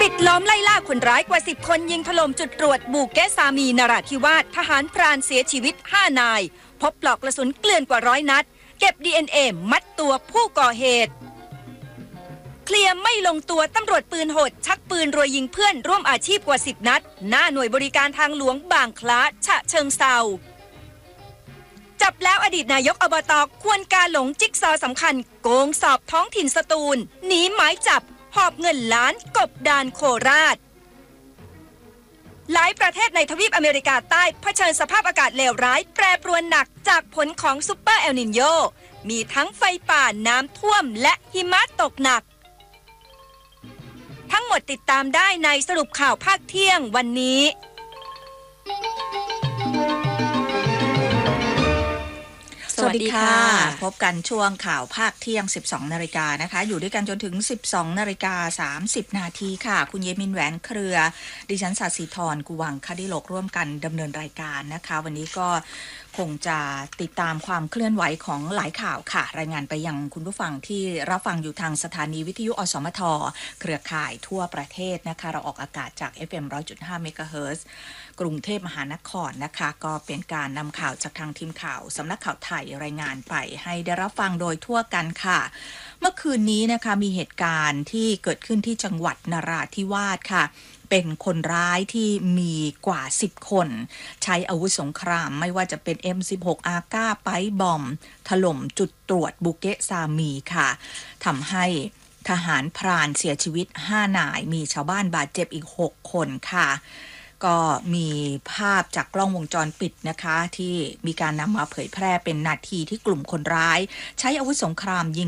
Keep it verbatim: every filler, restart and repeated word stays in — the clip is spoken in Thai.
ปิดล้อมไล่ล่าคนร้ายกว่าสิบคนยิงถล่มจุดตรวจบูเกสามีนราธิวาสทหารพรานเสียชีวิตห้านายพบปลอกกระสุนเกลื่อนกว่าร้อยนัดเก็บ ดี เอ็น เอ มัดตัวผู้ก่อเหตุเคลียร์ไม่ลงตัวตำรวจปืนโหดชักปืนรัวยิงเพื่อนร่วมอาชีพกว่าสิบนัดหน้าหน่วยบริการทางหลวงบางคล้าฉะเชิงเทราจับแล้วอดีตนายกอบต.ควรกาหลงจิ๊กซอสำคัญโกงสอบท้องถิ่นสตูลหนีหมายจับหอบเงินล้านกบดานโคราชหลายประเทศในทวีปอเมริกาใต้เผชิญสภาพอากาศเลวร้ายแปรปรวนหนักจากผลของซุปเปอร์เอลนิโญมีทั้งไฟป่าน้ำท่วมและหิมะตกหนักทั้งหมดติดตามได้ในสรุปข่าวภาคเที่ยงวันนี้สวัสดีค่ะพบกันช่วงข่าวภาคเที่ยง สิบสองนาฬิกานะคะอยู่ด้วยกันจนถึง สิบสองนาฬิกาสามสิบนาทีค่ะคุณเยมินแหวนเครือดิฉันศศิธรกุวังคดิโลกร่วมกันดำเนินรายการนะคะวันนี้ก็คงจะติดตามความเคลื่อนไหวของหลายข่าวค่ะรายงานไปยังคุณผู้ฟังที่รับฟังอยู่ทางสถานีวิทยุอสมทเครือข่ายทั่วประเทศนะคะเราออกอากาศจาก เอฟ เอ็ม หนึ่งร้อยจุดห้า เมกะเฮิรตซ์กรุงเทพมหานครนะคะก็เป็นการนำข่าวจากทางทีมข่าวสำนักข่าวไทยรายงานไปให้ได้รับฟังโดยทั่วกันค่ะเมื่อคืนนี้นะคะมีเหตุการณ์ที่เกิดขึ้นที่จังหวัดนราธิวาสค่ะเป็นคนร้ายที่มีกว่าสิบคนใช้อาวุธสงครามไม่ว่าจะเป็น เอ็ม สิบหก อาก้า ไปบอมถล่มจุดตรวจบุเกะซามีค่ะทำให้ทหารพรานเสียชีวิตห้านายมีชาวบ้านบาดเจ็บอีกหกคนค่ะก็มีภาพจากกล้องวงจรปิดนะคะที่มีการนำมาเผยแพร่เป็นนาทีที่กลุ่มคนร้ายใช้อาวุธสงครามยิง